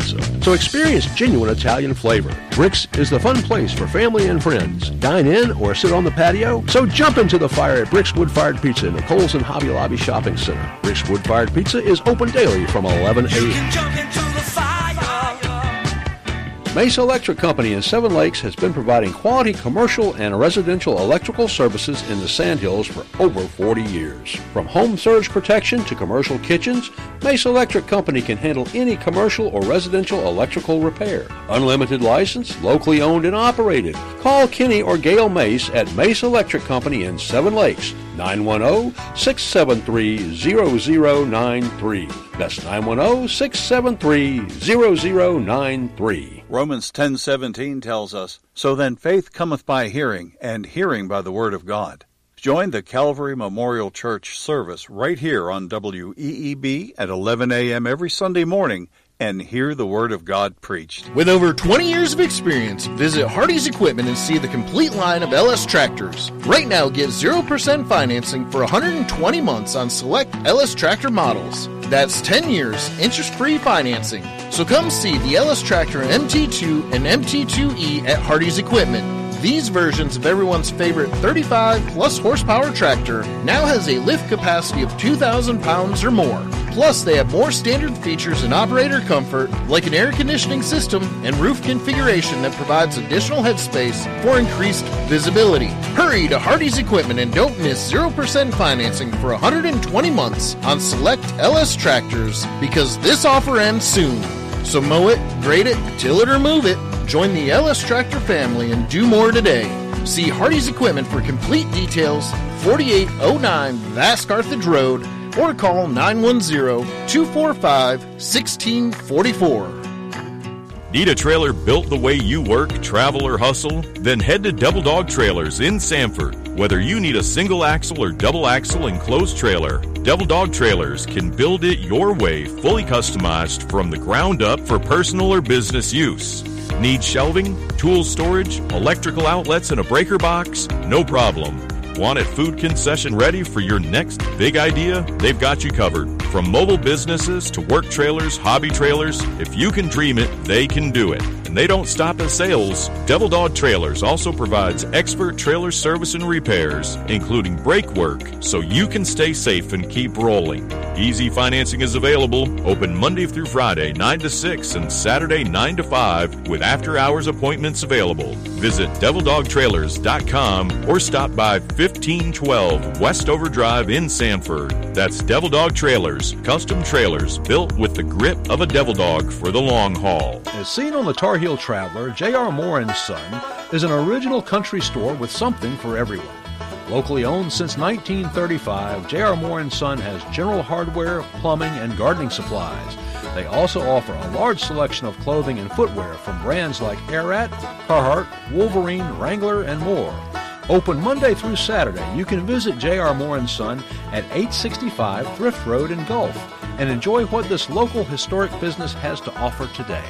pizza. So experience genuine Italian flavor. Bricks is the fun place for family and friends. Dine in or sit on the patio? So jump into the fire at Bricks Wood Fired Pizza in the Kohl's and Hobby Lobby Shopping Center. Bricks Wood Fired Pizza is open daily from 11 a.m. Mesa Electric Company in Seven Lakes has been providing quality commercial and residential electrical services in the Sandhills for over 40 years. From home surge protection to commercial kitchens, Mesa Electric Company can handle any commercial or residential electrical repair. Unlimited license, locally owned and operated. Call Kenny or Gail Mace at Mesa Electric Company in Seven Lakes, 910-673-0093. That's 910-673-0093. Romans 10:17 tells us, "So then faith cometh by hearing, and hearing by the word of God." Join the Calvary Memorial Church service right here on WEEB at 11 a.m. every Sunday morning and hear the Word of God preached. With over 20 years of experience, visit Hardy's Equipment and see the complete line of LS tractors. Right now, get 0% financing for 120 months on select LS tractor models. That's 10 years, interest-free financing. So come see the LS Tractor MT2 and MT2E at Hardy's Equipment. These versions of everyone's favorite 35-plus horsepower tractor now has a lift capacity of 2,000 pounds or more. Plus, they have more standard features and operator comfort, like an air conditioning system and roof configuration that provides additional headspace for increased visibility. Hurry to Hardy's Equipment and don't miss 0% financing for 120 months on select LS tractors, because this offer ends soon. So mow it, grade it, till it or move it. Join the LS Tractor family and do more today. See Hardy's Equipment for complete details, 4809 Vass Carthage Road, or call 910-245-1644. Need a trailer built the way you work, travel, or hustle? Then head to Double Dog Trailers in Sanford. Whether you need a single axle or double axle enclosed trailer, Double Dog Trailers can build it your way, fully customized from the ground up for personal or business use. Need shelving, tool storage, electrical outlets, and a breaker box? No problem. Want it food concession ready for your next big idea? They've got you covered. From mobile businesses to work trailers, hobby trailers, if you can dream it, they can do it. And they don't stop at sales. Devil Dog Trailers also provides expert trailer service and repairs, including brake work, so you can stay safe and keep rolling. Easy financing is available, open Monday through Friday, 9 to 6, and Saturday, 9 to 5, with after-hours appointments available. Visit DevilDogTrailers.com or stop by 1512 Westover Drive in Sanford. That's Devil Dog Trailers, custom trailers built with the grip of a devil dog for the long haul. As seen on the Tar Heel Traveler, J.R. Moore & Son is an original country store with something for everyone. Locally owned since 1935, J.R. Moore & Son has general hardware, plumbing, and gardening supplies. They also offer a large selection of clothing and footwear from brands like Arat, Carhartt, Wolverine, Wrangler, and more. Open Monday through Saturday, you can visit J.R. Moore & Son at 865 Thrift Road in Gulf and enjoy what this local historic business has to offer today.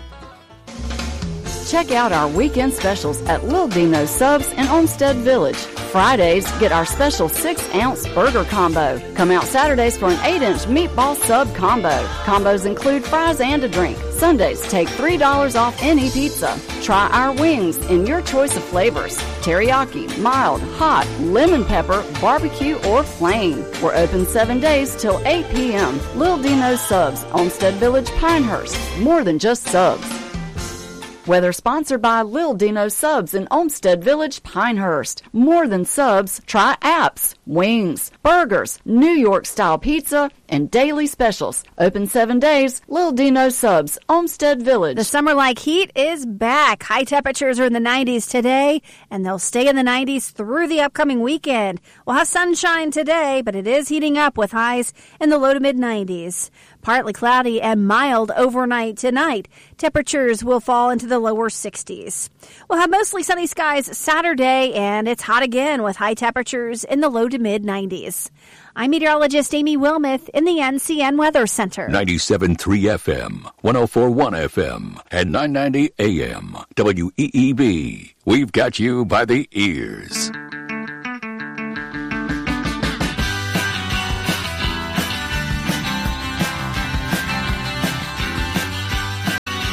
Check out our weekend specials at Lil Dino's Subs in Olmsted Village. Fridays, get our special 6-ounce burger combo. Come out Saturdays for an 8-inch meatball sub combo. Combos include fries and a drink. Sundays, take $3 off any pizza. Try our wings in your choice of flavors: teriyaki, mild, hot, lemon pepper, barbecue, or plain. We're open 7 days till 8 p.m. Lil Dino's Subs, Olmsted Village, Pinehurst. More than just subs. Whether sponsored by Lil Dino's Subs in Olmsted Village, Pinehurst. More than subs, try apps, wings, burgers, New York-style pizza, and daily specials. Open 7 days, Lil Dino's Subs, Olmsted Village. The summer-like heat is back. High temperatures are in the 90s today, and they'll stay in the 90s through the upcoming weekend. We'll have sunshine today, but it is heating up with highs in the low to mid-90s. Partly cloudy and mild overnight tonight. Temperatures will fall into the lower 60s. We'll have mostly sunny skies Saturday, and it's hot again with high temperatures in the low to mid-90s. I'm meteorologist Amy Wilmoth in the NCN Weather Center. 97.3 FM, 104.1 FM, and 990 AM. WEEB. We've got you by the ears.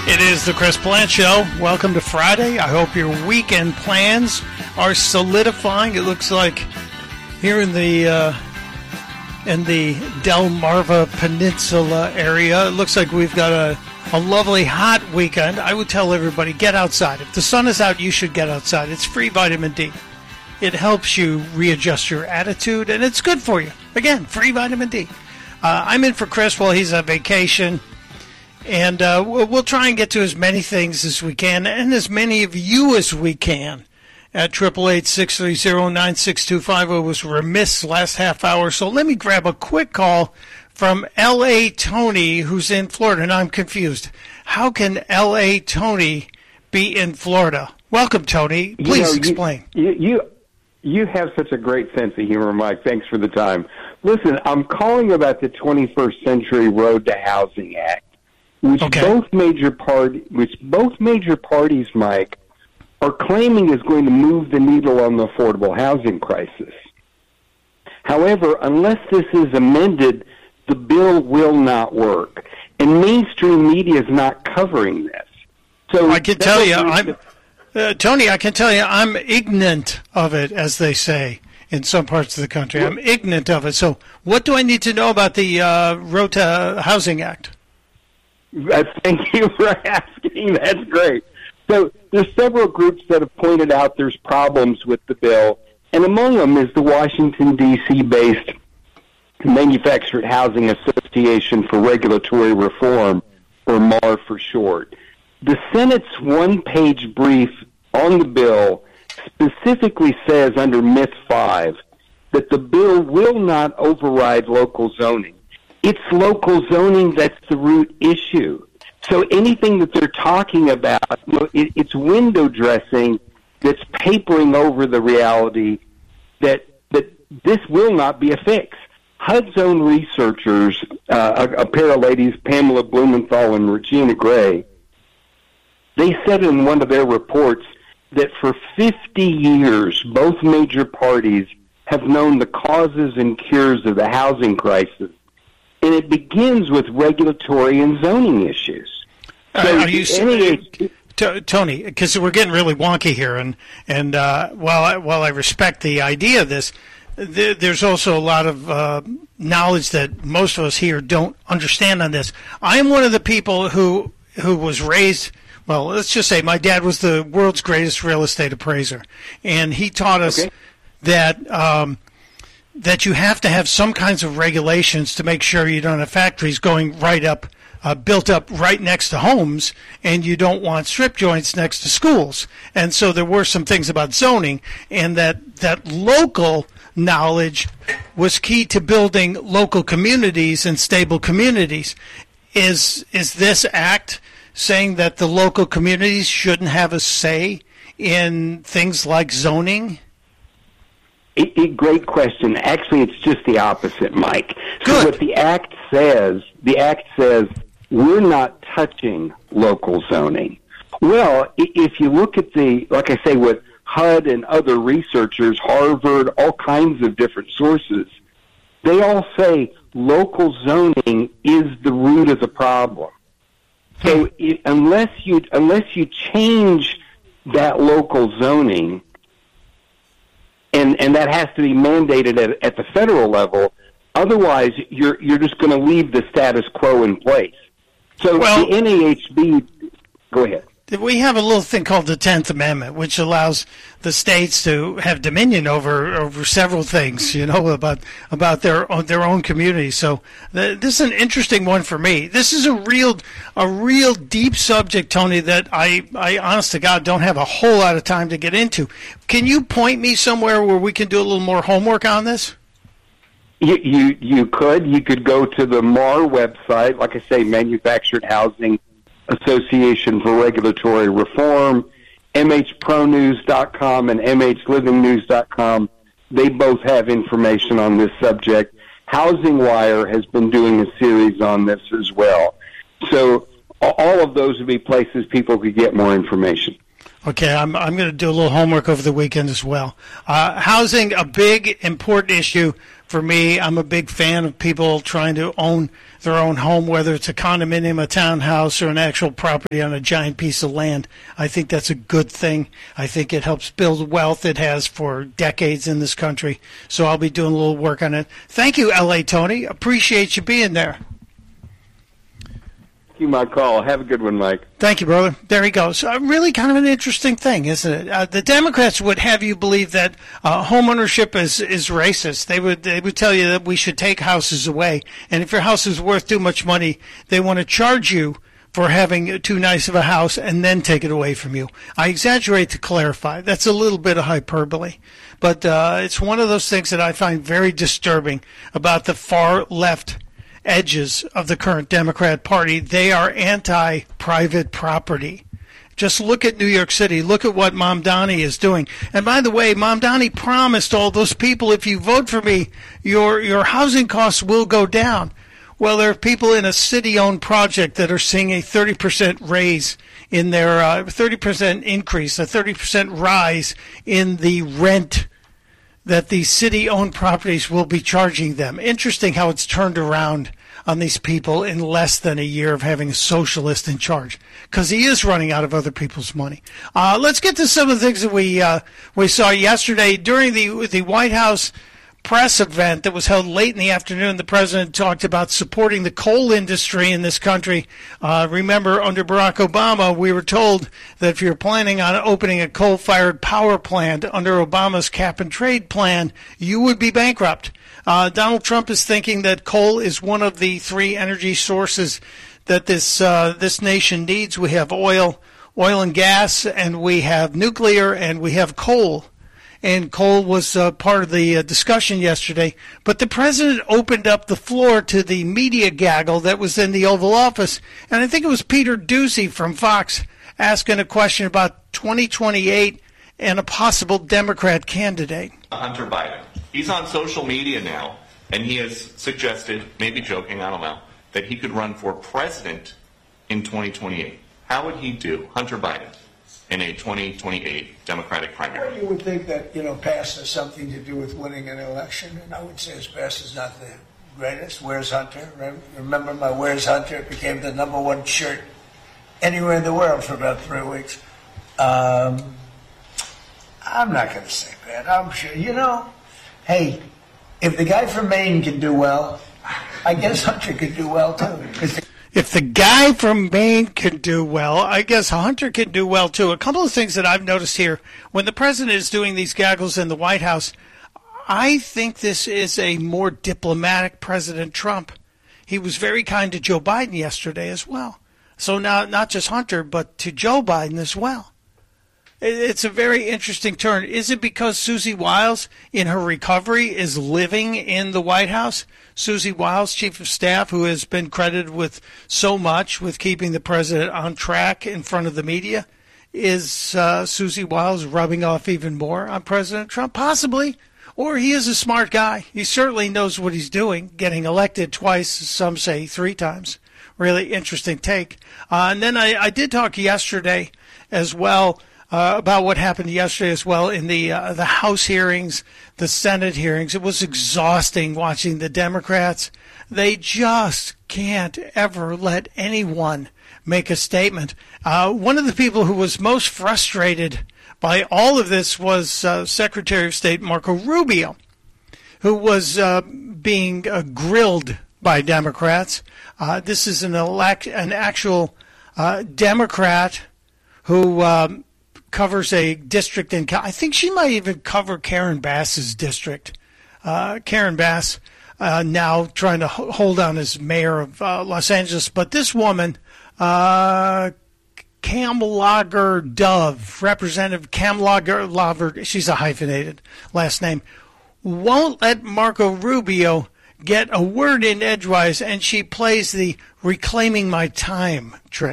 It is the Chris Plante Show. Welcome to Friday. I hope your weekend plans are solidifying. It looks like here in the Delmarva Peninsula area, it looks like we've got a lovely hot weekend. I would tell everybody, get outside. If the sun is out, you should get outside. It's free vitamin D. It helps you readjust your attitude, and it's good for you. Again, free vitamin D. I'm in for Chris while he's on vacation. And we'll try and get to as many things as we can, and as many of you as we can, at 888-630-9625. I was remiss last half hour, so let me grab a quick call from L.A. Tony, who's in Florida. And I'm confused. How can L.A. Tony be in Florida? Welcome, Tony. Please explain. You have such a great sense of humor, Mike. Thanks for the time. Listen, I'm calling about the 21st Century Road to Housing Act. Which both major parties, Mike, are claiming is going to move the needle on the affordable housing crisis. However, unless this is amended, the bill will not work, and mainstream media is not covering this. So I can tell you, Tony, I can tell you, I'm ignorant of it, as they say in some parts of the country. I'm ignorant of it. So, what do I need to know about the Road to Housing Act? Thank you for asking. That's great. So there's several groups that have pointed out there's problems with the bill, and among them is the Washington, D.C.-based Manufactured Housing Association for Regulatory Reform, or MAR for short. The Senate's one-page brief on the bill specifically says under Myth 5 that the bill will not override local zoning. It's local zoning that's the root issue. So anything that they're talking about, it's window dressing that's papering over the reality that this will not be a fix. HUD's own researchers, a pair of ladies, Pamela Blumenthal and Regina Gray, they said in one of their reports that for 50 years, both major parties have known the causes and cures of the housing crisis. And it begins with regulatory and zoning issues. So are you Tony? Because we're getting really wonky here, and while I respect the idea of this, there's also a lot of knowledge that most of us here don't understand on this. I am one of the people who was raised. Well, let's just say my dad was the world's greatest real estate appraiser, and he taught us that you have to have some kinds of regulations to make sure you don't have factories going right up, built up right next to homes, and you don't want strip joints next to schools. And so there were some things about zoning, and that local knowledge was key to building local communities and stable communities. Is this act saying that the local communities shouldn't have a say in things like zoning? Great question. Actually, it's just the opposite, Mike. Good. So what the act says we're not touching local zoning. Well, if you look at like I say, with HUD and other researchers, Harvard, all kinds of different sources, they all say local zoning is the root of the problem. So unless you change that local zoning, and that has to be mandated at the federal level. Otherwise, you're just going to leave the status quo in place. So the NAHB, go ahead. We have a little thing called the 10th Amendment, which allows the states to have dominion over several things, about their own community. So this is an interesting one for me. This is a real deep subject, Tony, that I honest to God don't have a whole lot of time to get into. Can you point me somewhere where we can do a little more homework on this? You could go to the MAR website, like I say, Manufactured Housing Association for Regulatory Reform, MHProNews.com and MHLivingNews.com. They both have information on this subject. Housing Wire has been doing a series on this as well. So all of those would be places people could get more information. Okay, I'm going to do a little homework over the weekend as well. Housing, a big, important issue for me. I'm a big fan of people trying to own their own home, whether it's a condominium, a townhouse, or an actual property on a giant piece of land. I think that's a good thing. I think it helps build wealth. It has for decades in this country. So I'll be doing a little work on it. Thank you, L.A. Tony. Appreciate you being there. You my call. Have a good one, Mike. Thank you, brother. There he goes. Really kind of an interesting thing, isn't it? The Democrats would have you believe that home ownership is racist. They would tell you that we should take houses away, and if your house is worth too much money, they want to charge you for having too nice of a house and then take it away from you. I exaggerate to clarify. That's a little bit of hyperbole. But it's one of those things that I find very disturbing about the far left edges of the current Democrat Party. They are anti-private property. Just look at New York City. Look at what Mamdani is doing. And by the way, Mamdani promised all those people, if you vote for me, your housing costs will go down. Well, there are people in a city-owned project that are seeing a 30% raise in their 30% increase, a 30% rise in the rent that the city-owned properties will be charging them. Interesting how it's turned around on these people in less than a year of having a socialist in charge, because he is running out of other people's money. Let's get to some of the things that we saw yesterday during the White House press event that was held late in the afternoon. The president talked about supporting the coal industry in this country. Remember, under Barack Obama, we were told that if you're planning on opening a coal-fired power plant under Obama's cap-and-trade plan, you would be bankrupt. Donald Trump is thinking that coal is one of the three energy sources that this nation needs. We have oil and gas, and we have nuclear, and we have coal. And coal was part of the discussion yesterday. But the president opened up the floor to the media gaggle that was in the Oval Office. And I think it was Peter Doocy from Fox asking a question about 2028 and a possible Democrat candidate. Hunter Biden. He's on social media now, and he has suggested, maybe joking, I don't know, that he could run for president in 2028. How would he do, Hunter Biden, in a 2028 Democratic primary? Well, you would think that, past has something to do with winning an election, and I would say his past is not the greatest. Where's Hunter? Remember my Where's Hunter? It became the #1 shirt anywhere in the world for about 3 weeks. I'm not going to say that. I'm sure, hey, if the guy from Maine can do well, I guess Hunter could do well, too. If the guy from Maine can do well, I guess Hunter can do well, too. A couple of things that I've noticed here. When the president is doing these gaggles in the White House, I think this is a more diplomatic President Trump. He was very kind to Joe Biden yesterday as well. So now, not just Hunter, but to Joe Biden as well. It's a very interesting turn. Is it because Susie Wiles, in her recovery, is living in the White House? Susie Wiles, chief of staff, who has been credited with so much with keeping the president on track in front of the media. Is Susie Wiles rubbing off even more on President Trump? Possibly. Or he is a smart guy. He certainly knows what he's doing, getting elected twice, some say 3 times. Really interesting take. And then I did talk yesterday as well about what happened yesterday as well in the House hearings, the Senate hearings. It was exhausting watching the Democrats. They just can't ever let anyone make a statement. One of the people who was most frustrated by all of this was Secretary of State Marco Rubio, who was being grilled by Democrats. This is an actual Democrat who covers a district in, I think she might even cover Karen Bass's district. Karen Bass now trying to hold on as mayor of Los Angeles. But this woman, Kamlager Dove, Representative Kamlager, she's a hyphenated last name, won't let Marco Rubio get a word in edgewise, and she plays the reclaiming my time trick.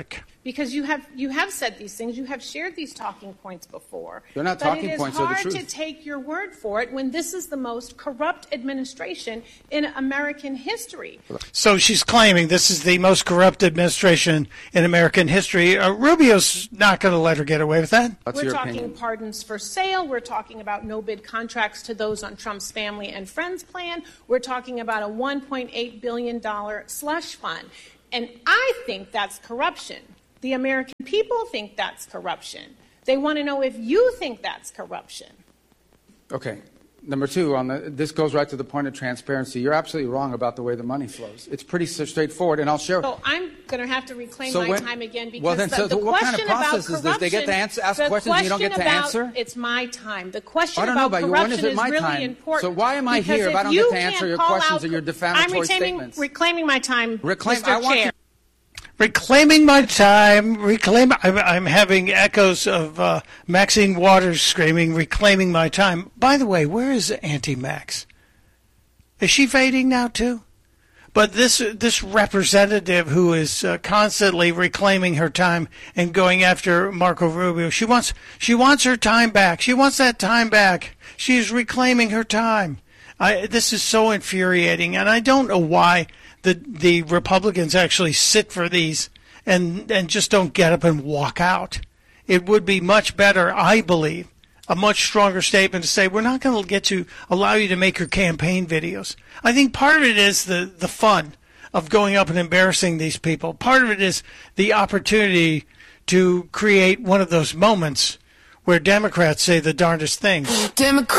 Because you have said these things, you have shared these talking points before. They're not talking points, they're the truth. But it is hard to take your word for it when this is the most corrupt administration in American history. So she's claiming this is the most corrupt administration in American history. Rubio's not going to let her get away with that. We're talking pardons for sale. We're talking about no-bid contracts to those on Trump's family and friends plan. We're talking about a $1.8 billion slush fund. And I think that's corruption. The American people think that's corruption. They want to know if you think that's corruption. Okay. Number two, this goes right to the point of transparency. You're absolutely wrong about the way the money flows. It's pretty straightforward, and I'll share. So I'm going to have to reclaim my time again because the what question kind of process about is this? They get to ask questions and you don't get to answer? It's my time. The question I don't know about about corruption when is really my time? important. So why am I here if I don't get to answer your questions or your defamatory statements? I'm reclaiming my time, Mr. Chair. Reclaiming my time. I'm having echoes of Maxine Waters screaming, reclaiming my time. By the way, where is Auntie Max? Is she fading now too? But this representative who is constantly reclaiming her time and going after Marco Rubio, she wants her time back. She wants that time back. She's reclaiming her time. This is so infuriating, and I don't know why the Republicans actually sit for these and just don't get up and walk out. It would be much better, I believe, a much stronger statement to say, we're not going to get to allow you to make your campaign videos. I think part of it is the fun of going up and embarrassing these people. Part of it is the opportunity to create one of those moments where Democrats say the darndest things.